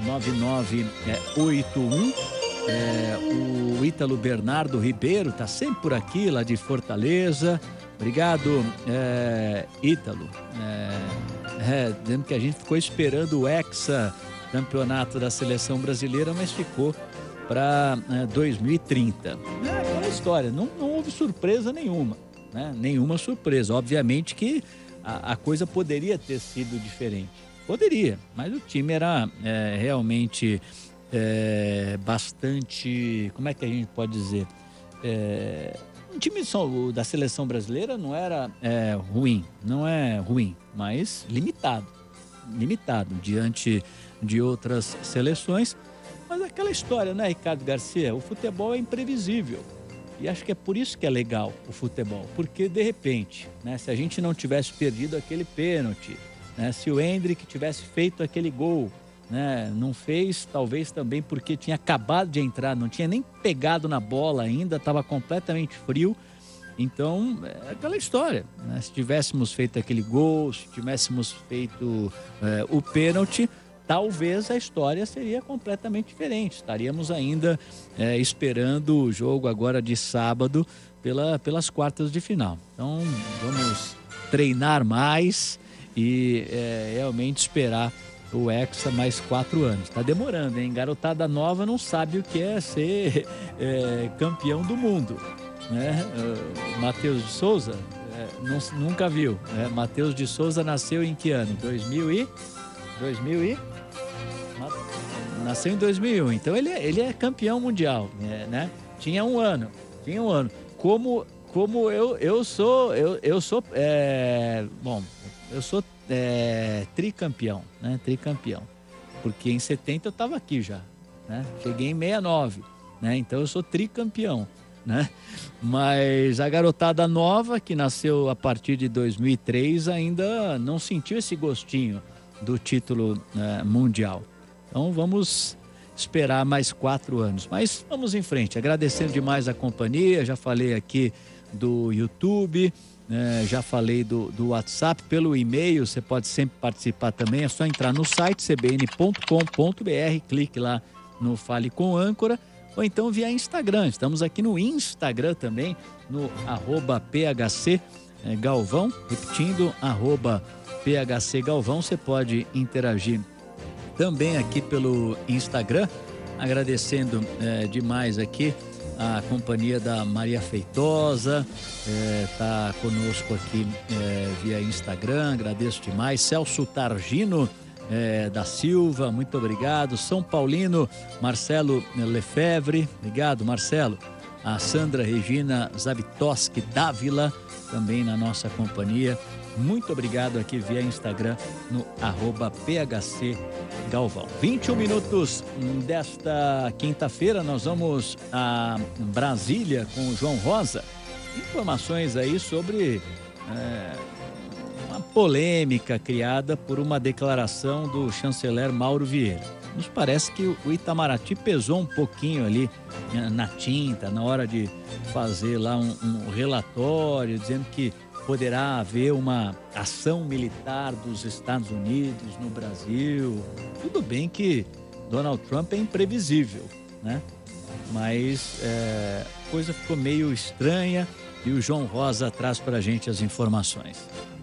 9981. O Ítalo Bernardo Ribeiro está sempre por aqui, lá de Fortaleza. Obrigado, Ítalo. Dizendo que a gente ficou esperando o campeonato da seleção brasileira, mas ficou para 2030. É aquela história, não houve surpresa nenhuma, né? Nenhuma surpresa. Obviamente que a coisa poderia ter sido diferente. Poderia, mas o time era realmente bastante... Como é que a gente pode dizer? O time da seleção brasileira não era ruim, não é ruim, mas limitado diante de outras seleções. Mas aquela história, né, Ricardo Garcia? O futebol é imprevisível. E acho que é por isso que é legal o futebol. Porque, de repente, né, se a gente não tivesse perdido aquele pênalti, né, se o Endrick tivesse feito aquele gol, né, não fez, talvez também porque tinha acabado de entrar, não tinha nem pegado na bola ainda, estava completamente frio. Então, é aquela história, né? Se tivéssemos feito aquele gol, se tivéssemos feito o pênalti, talvez a história seria completamente diferente. Estaríamos ainda esperando o jogo agora de sábado pelas quartas de final. Então, vamos treinar mais e realmente esperar o Hexa mais 4 anos. Tá demorando, hein? Garotada nova não sabe o que é ser campeão do mundo, né? Matheus de Souza nunca viu. Matheus de Souza nasceu em que ano? 2000 Nasceu em 2001, então ele é campeão mundial, né? Tinha um ano. Como eu sou tricampeão, né? Tricampeão, porque em 70 eu estava aqui já, né? Cheguei em 69, né? Então eu sou tricampeão, né? Mas a garotada nova que nasceu a partir de 2003 ainda não sentiu esse gostinho do título mundial. Então vamos esperar mais 4 anos. Mas vamos em frente, agradecendo demais a companhia. Já falei aqui do YouTube, já falei do WhatsApp, pelo e-mail, você pode sempre participar também. É só entrar no site cbn.com.br, clique lá no Fale com Âncora, ou então via Instagram. Estamos aqui no Instagram também, no @PHC Galvão, repetindo, @PHC Galvão. Você pode interagir também aqui pelo Instagram, agradecendo demais aqui a companhia da Maria Feitosa, tá conosco aqui via Instagram, agradeço demais. Celso Targino da Silva, muito obrigado. São Paulino, Marcelo Lefebvre, obrigado, Marcelo. A Sandra Regina Zabitoski Dávila, também na nossa companhia. Muito obrigado aqui via Instagram no @PHC Galvão. 21 minutos desta quinta-feira, nós vamos a Brasília com o João Rosa. Informações aí sobre uma polêmica criada por uma declaração do chanceler Mauro Vieira. Nos parece que o Itamaraty pesou um pouquinho ali na tinta, na hora de fazer lá um relatório, dizendo que poderá haver uma ação militar dos Estados Unidos no Brasil. Tudo bem que Donald Trump é imprevisível, né? Mas a coisa ficou meio estranha e o João Rosa traz para a gente as informações.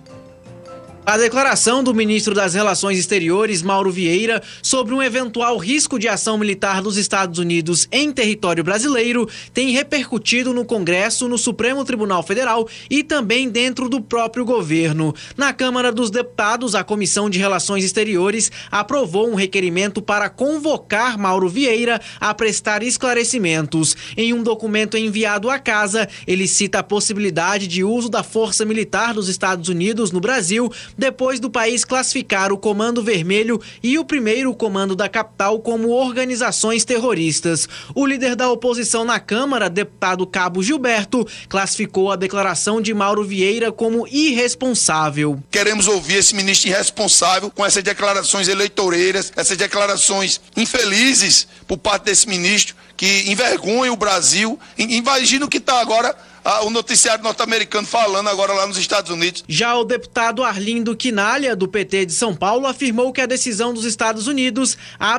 A declaração do ministro das Relações Exteriores, Mauro Vieira, sobre um eventual risco de ação militar dos Estados Unidos em território brasileiro tem repercutido no Congresso, no Supremo Tribunal Federal e também dentro do próprio governo. Na Câmara dos Deputados, a Comissão de Relações Exteriores aprovou um requerimento para convocar Mauro Vieira a prestar esclarecimentos. Em um documento enviado à Casa, ele cita a possibilidade de uso da força militar dos Estados Unidos no Brasil, depois do país classificar o Comando Vermelho e o primeiro Comando da Capital como organizações terroristas. O líder da oposição na Câmara, deputado Cabo Gilberto, classificou a declaração de Mauro Vieira como irresponsável. Queremos ouvir esse ministro irresponsável com essas declarações eleitoreiras, essas declarações infelizes por parte desse ministro que envergonha o Brasil. Imagina o que está agora o noticiário norte-americano falando agora lá nos Estados Unidos. Já o deputado Arlindo Quinalha, do PT de São Paulo, afirmou que a decisão dos Estados Unidos